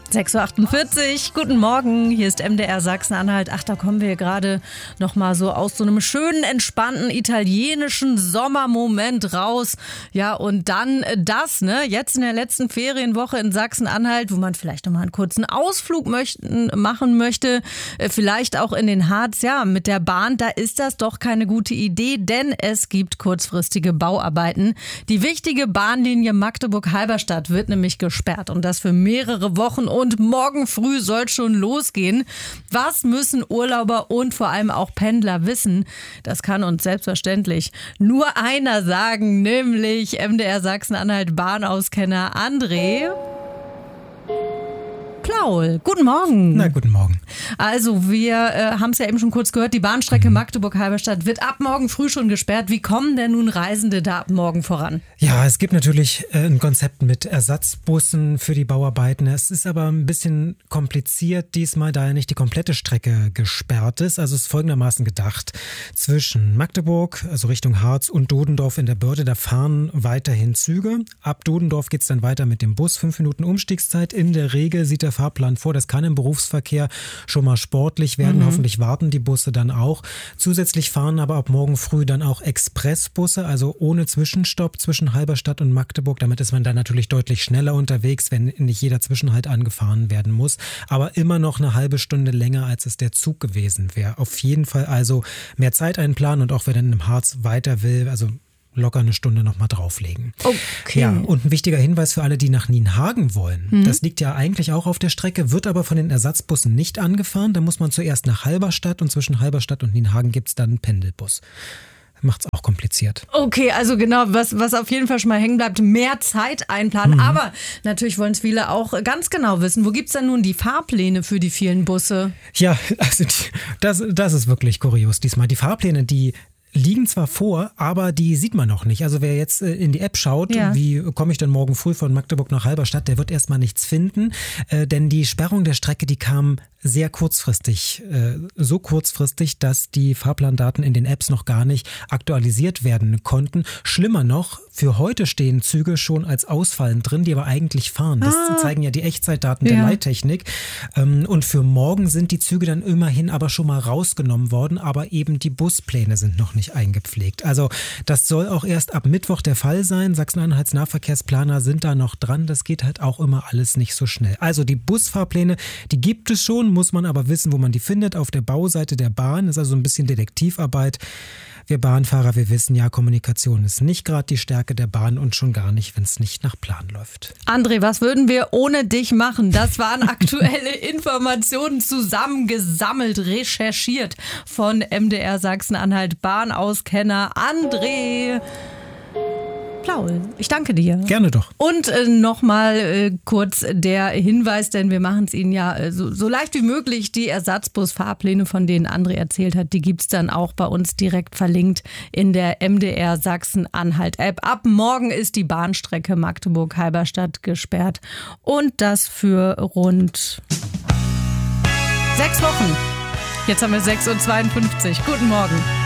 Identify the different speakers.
Speaker 1: 6.48 Uhr, guten Morgen, hier ist MDR Sachsen-Anhalt. Ach, da kommen wir gerade noch mal so aus so einem schönen, entspannten italienischen Sommermoment raus. Ja, und dann das, jetzt in der letzten Ferienwoche in Sachsen-Anhalt, wo man vielleicht noch mal einen kurzen Ausflug machen möchte, vielleicht auch in den Harz. Ja, mit der Bahn, da ist das doch keine gute Idee, denn es gibt kurzfristige Bauarbeiten. Die wichtige Bahnlinie Magdeburg-Halberstadt wird nämlich gesperrt und das für mehrere Wochen. Und morgen früh soll schon losgehen. Was müssen Urlauber und vor allem auch Pendler wissen? Das kann uns selbstverständlich nur einer sagen, nämlich MDR Sachsen-Anhalt Bahnauskenner André Plaul. Guten Morgen.
Speaker 2: Na, guten Morgen.
Speaker 1: Also wir haben es ja eben schon kurz gehört, die Bahnstrecke Magdeburg-Halberstadt wird ab morgen früh schon gesperrt. Wie kommen denn nun Reisende da ab morgen voran?
Speaker 2: Ja, es gibt natürlich ein Konzept mit Ersatzbussen für die Bauarbeiten. Es ist aber ein bisschen kompliziert diesmal, da ja nicht die komplette Strecke gesperrt ist. Also es ist folgendermaßen gedacht. Zwischen Magdeburg, also Richtung Harz und Dodendorf in der Börde, da fahren weiterhin Züge. Ab Dodendorf geht es dann weiter mit dem Bus. 5 Minuten Umstiegszeit. In der Regel sieht der Fahrplan vor. Das kann im Berufsverkehr schon mal sportlich werden. Hoffentlich warten die Busse dann auch. Zusätzlich fahren aber ab morgen früh dann auch Expressbusse, also ohne Zwischenstopp zwischen Halberstadt und Magdeburg. Damit ist man dann natürlich deutlich schneller unterwegs, wenn nicht jeder Zwischenhalt angefahren werden muss. Aber immer noch eine halbe Stunde länger, als es der Zug gewesen wäre. Auf jeden Fall also mehr Zeit einplanen und auch wer dann im Harz weiter will, also locker eine Stunde noch mal drauflegen.
Speaker 1: Okay.
Speaker 2: Ja, und ein wichtiger Hinweis für alle, die nach Nienhagen wollen. Das liegt ja eigentlich auch auf der Strecke, wird aber von den Ersatzbussen nicht angefahren. Da muss man zuerst nach Halberstadt und zwischen Halberstadt und Nienhagen gibt es dann einen Pendelbus. Macht's auch kompliziert.
Speaker 1: Okay, also genau, was auf jeden Fall schon mal hängen bleibt, mehr Zeit einplanen. Aber natürlich wollen es viele auch ganz genau wissen. Wo gibt's denn nun die Fahrpläne für die vielen Busse?
Speaker 2: Ja, also das ist wirklich kurios diesmal. Die Fahrpläne, die liegen zwar vor, aber die sieht man noch nicht. Also wer jetzt in die App schaut, wie komme ich denn morgen früh von Magdeburg nach Halberstadt, der wird erstmal nichts finden, denn die Sperrung der Strecke, die kam sehr kurzfristig, so kurzfristig, dass die Fahrplandaten in den Apps noch gar nicht aktualisiert werden konnten. Schlimmer noch, für heute stehen Züge schon als ausfallend drin, die aber eigentlich fahren. Das zeigen ja die Echtzeitdaten der Leittechnik. Und für morgen sind die Züge dann immerhin aber schon mal rausgenommen worden, aber eben die Buspläne sind noch nicht eingepflegt. Also das soll auch erst ab Mittwoch der Fall sein. Sachsen-Anhalts Nahverkehrsplaner sind da noch dran. Das geht halt auch immer alles nicht so schnell. Also die Busfahrpläne, die gibt es schon, muss man aber wissen, wo man die findet. Auf der Bauseite der Bahn ist also ein bisschen Detektivarbeit. Wir Bahnfahrer, wir wissen ja, Kommunikation ist nicht gerade die Stärke der Bahn und schon gar nicht, wenn es nicht nach Plan läuft.
Speaker 1: André, was würden wir ohne dich machen? Das waren aktuelle Informationen zusammengesammelt, recherchiert von MDR Sachsen-Anhalt Bahnauskenner André Plaul. Ich danke dir.
Speaker 2: Gerne doch.
Speaker 1: Und nochmal kurz der Hinweis, denn wir machen es Ihnen ja so leicht wie möglich. Die Ersatzbusfahrpläne, von denen André erzählt hat, die gibt es dann auch bei uns direkt verlinkt in der MDR Sachsen-Anhalt-App. Ab morgen ist die Bahnstrecke Magdeburg-Halberstadt gesperrt und das für rund 6 Wochen. Jetzt haben wir 6.52 Uhr. Guten Morgen.